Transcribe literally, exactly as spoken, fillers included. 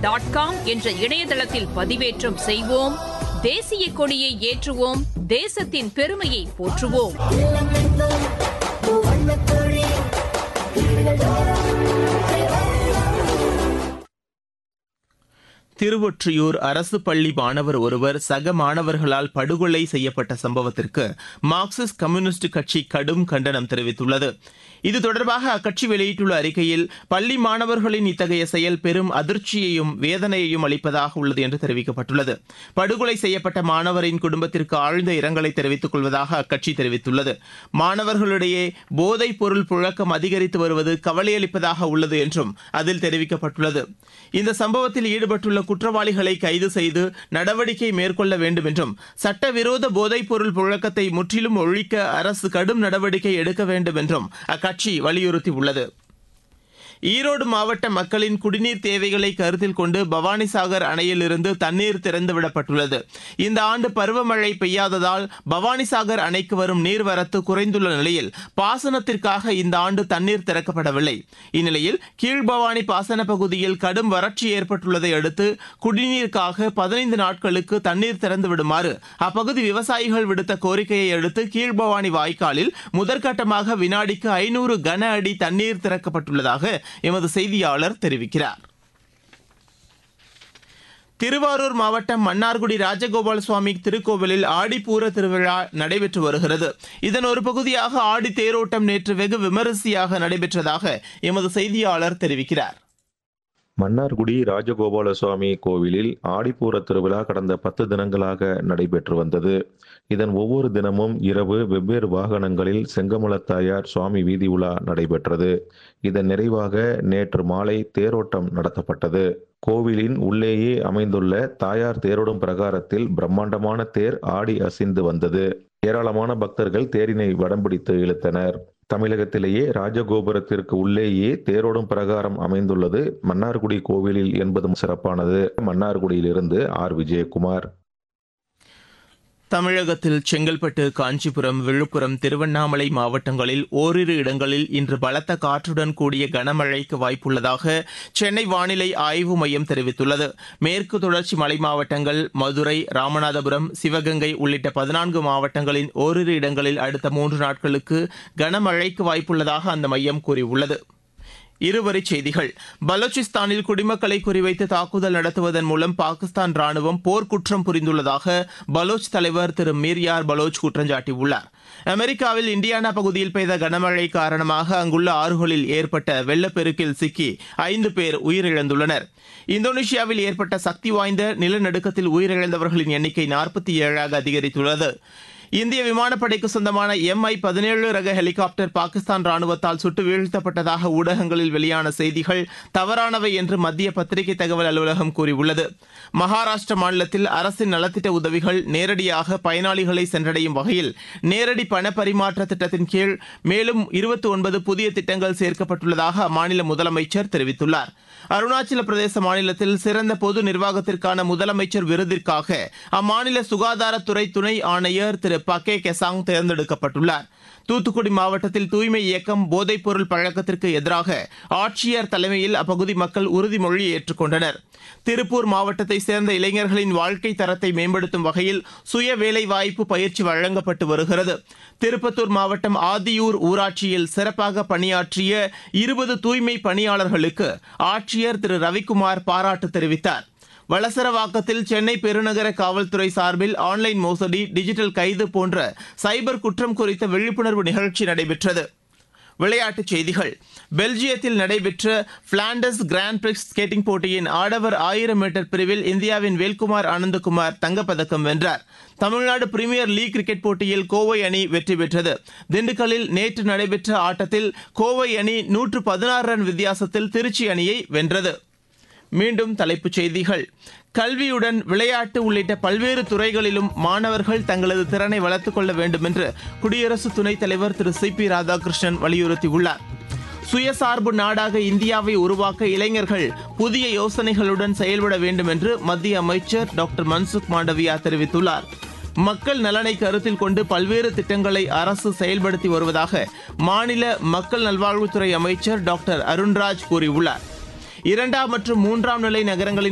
Dot com என்ற இணையதளத்தில் பதிவேற்றம் செய்வோம். தேசிய கொடியை ஏற்றுவோம். தேசத்தின் பெருமையை போற்றுவோம். திருவொற்றியூர் அரசு பள்ளி மாணவர் ஒருவர் சக மாணவர்களால் படுகொலை செய்யப்பட்ட சம்பவத்திற்கு மார்க்சிஸ்ட் கம்யூனிஸ்ட் கட்சி கடும் கண்டனம் தெரிவித்துள்ளது. இது தொடர்பாக அக்கட்சி வெளியிட்டுள்ள அறிக்கையில், பள்ளி மாணவர்களின் இத்தகைய செயல் பெரும் அதிர்ச்சியையும் வேதனையையும் அளிப்பதாக உள்ளது என்று தெரிவிக்கப்பட்டுள்ளது. படுகொலை செய்யப்பட்ட மாணவரின் குடும்பத்திற்கு ஆழ்ந்த இரங்கலை தெரிவித்துக் கொள்வதாக அக்கட்சி தெரிவித்துள்ளது. மாணவர்களிடையே போதைப் பொருள் புழக்கம் அதிகரித்து வருவது கவலையளிப்பதாக உள்ளது என்றும் அதில் தெரிவிக்கப்பட்டுள்ளது. இந்த சம்பவத்தில் ஈடுபட்டுள்ள குற்றவாளிகளை கைது செய்து நடவடிக்கை மேற்கொள்ள வேண்டும் என்றும், சட்டவிரோத போதைப் பொருள் புழக்கத்தை முற்றிலும் ஒழிக்க அரசு கடும் நடவடிக்கை எடுக்க வேண்டும் என்றும் அக்கட்சி வலியுறுத்தியுள்ளது. ஈரோடு மாவட்ட மக்களின் குடிநீர் தேவைகளை கருத்தில் கொண்டு பவானிசாகர் அணையிலிருந்து தண்ணீர் திறந்துவிடப்பட்டுள்ளது. இந்த ஆண்டு பருவமழை பெய்யாததால் பவானிசாகர் அணைக்கு வரும் நீர்வரத்து குறைந்துள்ள நிலையில் பாசனத்திற்காக இந்த ஆண்டு தண்ணீர் திறக்கப்படவில்லை. இந்நிலையில் கீழ்பவானி பாசன பகுதியில் கடும் வறட்சி ஏற்பட்டுள்ளதை அடுத்து குடிநீருக்காக பதினைந்து நாட்களுக்கு தண்ணீர் திறந்து விடுமாறு அப்பகுதி விவசாயிகள் விடுத்த கோரிக்கையை அடுத்து கீழ்பவானி வாய்க்காலில் முதற்கட்டமாக வினாடிக்கு ஐநூறு கன அடி தண்ணீர் திறக்கப்பட்டுள்ளதாக எமது செய்தியாளர் தெரிவிக்கிறார். திருவாரூர் மாவட்டம் மன்னார்குடி ராஜகோபால சுவாமி திருக்கோவிலில் ஆடிப்பூர திருவிழா நடைபெற்று வருகிறது. இதன் ஒரு பகுதியாக ஆடி தேரோட்டம் நேற்று வெகு விமரிசையாக நடைபெற்றதாக எமது செய்தியாளர் தெரிவிக்கிறார். மன்னார்குடி ராஜகோபால சுவாமி கோவிலில் ஆடிப்பூர திருவிழா கடந்த பத்து தினங்களாக நடைபெற்று வந்தது. இதன் ஒவ்வொரு தினமும் இரவு வெவ்வேறு வாகனங்களில் செங்கமலத்தாயார் சுவாமி வீதி உலா நடைபெற்றது. இதன் நிறைவாக நேற்று மாலை தேரோட்டம் நடத்தப்பட்டது. கோவிலின் உள்ளேயே அமைந்துள்ள தாயார் தேரோடும் பிரகாரத்தில் பிரம்மாண்டமான தேர் ஆடி அசைந்து வந்தது. ஏராளமான பக்தர்கள் தேரினை வடம்பிடித்து இழுத்தனர். தமிழகத்திலேயே ராஜகோபுரத்திற்கு உள்ளேயே தேரோடும் பிரகாரம் அமைந்துள்ளது மன்னார்குடி கோவிலில் என்பதும் சிறப்பானது. மன்னார்குடியிலிருந்து ஆர் விஜயகுமார். தமிழகத்தில் செங்கல்பட்டு, காஞ்சிபுரம், விழுப்புரம், திருவண்ணாமலை மாவட்டங்களில் ஓரிரு இடங்களில் இன்று பலத்த காற்றுடன் கூடிய கனமழைக்கு வாய்ப்புள்ளதாக சென்னை வானிலை ஆய்வு மையம் தெரிவித்துள்ளது. மேற்கு தொடர்ச்சி மலை மாவட்டங்கள், மதுரை, ராமநாதபுரம், சிவகங்கை உள்ளிட்ட பதினான்கு மாவட்டங்களின் ஓரிரு இடங்களில் அடுத்த மூன்று நாட்களுக்கு கனமழைக்கு வாய்ப்புள்ளதாக அந்த மையம் கூறியுள்ளது. இருவரிச் செய்திகள். பலூச்சிஸ்தானில் குடிமக்களை குறிவைத்து தாக்குதல் நடத்துவதன் மூலம் பாகிஸ்தான் ராணுவம் போர்க்குற்றம் புரிந்துள்ளதாக பலோச் தலைவர் திரு மீர்யார் பலோச் குற்றஞ்சாட்டியுள்ளார். அமெரிக்காவில் இண்டியானா பகுதியில் பெய்த கனமழை காரணமாக அங்குள்ள ஆறுகளில் ஏற்பட்ட வெள்ளப்பெருக்கில் சிக்கி ஐந்து பேர் உயிரிழந்துள்ளனர். இந்தோனேஷியாவில் ஏற்பட்ட சக்தி வாய்ந்த நிலநடுக்கத்தில் உயிரிழந்தவர்களின் எண்ணிக்கை நாற்பத்தி ஏழாக அதிகரித்துள்ளது. இந்திய விமானப்படைக்கு சொந்தமான எம் ஐ பதினேழு ரக ஹெலிகாப்டர் பாகிஸ்தான் ராணுவத்தால் சுட்டு வீழ்த்தப்பட்டதாக ஊடகங்களில் வெளியான செய்திகள் தவறானவை என்று மத்திய பத்திரிகை தகவல் அலுவலகம் கூறியுள்ளது. மகாராஷ்டிர மாநிலத்தில் அரசின் நலத்திட்ட உதவிகள் நேரடியாக பயனாளிகளை சென்றடையும் வகையில் நேரடி பண பரிமாற்ற திட்டத்தின் கீழ் மேலும் இருபத்தி ஒன்பது புதிய திட்டங்கள் சேர்க்கப்பட்டுள்ளதாக அம்மாநில முதலமைச்சர் தெரிவித்துள்ளார். அருணாச்சல பிரதேச மாநிலத்தில் சிறந்த பொது நிர்வாகத்திற்கான முதலமைச்சர் விருதிற்காக அம்மாநில சுகாதாரத்துறை துணை ஆணையர் திரு பகே கெசாங் தேர்ந்தெடுக்கப்பட்டுள்ளார். தூத்துக்குடி மாவட்டத்தில் தூய்மை இயக்கம் போதைப் பொருள் பழக்கத்திற்கு எதிராக ஆட்சியர் தலைமையில் அப்பகுதி மக்கள் உறுதிமொழி ஏற்றுக்கொண்டனர். திருப்பூர் மாவட்டத்தை சேர்ந்த இளைஞர்களின் வாழ்க்கை தரத்தை மேம்படுத்தும் வகையில் சுய வேலைவாய்ப்பு பயிற்சி வழங்கப்பட்டு வருகிறது. திருப்பத்தூர் மாவட்டம் ஆதியூர் ஊராட்சியில் சிறப்பாக பணியாற்றிய இருபது தூய்மை பணியாளர்களுக்கு ஆட்சியர் திரு ரவிக்குமார் பாராட்டு தெரிவித்தார். வளசரவாக்கத்தில் சென்னை பெருநகர காவல்துறை சார்பில் ஆன்லைன் மோசடி, டிஜிட்டல் கைது போன்ற சைபர் குற்றம் குறித்த விழிப்புணர்வு நிகழ்ச்சி நடைபெற்றது. விளையாட்டுச் செய்திகள். பெல்ஜியத்தில் நடைபெற்ற பிளாண்டர்ஸ் கிராண்ட் பிரிக்ஸ் ஸ்கேட்டிங் போட்டியின் ஆடவர் ஆயிரம் மீட்டர் பிரிவில் இந்தியாவின் வேல்குமார் ஆனந்தகுமார் தங்கப்பதக்கம் வென்றார். தமிழ்நாடு பிரீமியர் லீக் கிரிக்கெட் போட்டியில் கோவை அணி வெற்றி பெற்றது. திண்டுக்கல்லில் நேற்று நடைபெற்ற ஆட்டத்தில் கோவை அணி நூற்று பதினாறு ரன் வித்தியாசத்தில் திருச்சி அணியை வென்றது. மீண்டும் தலைப்புச் செய்திகள். கல்வியுடன் விளையாட்டு உள்ளிட்ட பல்வேறு துறைகளிலும் மாணவர்கள் தங்களது திறனை வளர்த்துக் கொள்ள வேண்டும் என்று குடியரசு துணைத் தலைவர் திரு சி பி ராதாகிருஷ்ணன் வலியுறுத்தியுள்ளார். சுயசார்பு நாடாக இந்தியாவை உருவாக்க இளைஞர்கள் புதிய யோசனைகளுடன் செயல்பட வேண்டும் என்று மத்திய அமைச்சர் டாக்டர் மன்சுக் மாண்டவியா தெரிவித்துள்ளார். மக்கள் நலனை கருத்தில் கொண்டு பல்வேறு திட்டங்களை அரசு செயல்படுத்தி வருவதாக மாநில மக்கள் நல்வாழ்வுத்துறை அமைச்சர் டாக்டர் அருண்ராஜ் கூறியுள்ளார். இரண்டாம் மற்றும் மூன்றாம் நிலை நகரங்களின்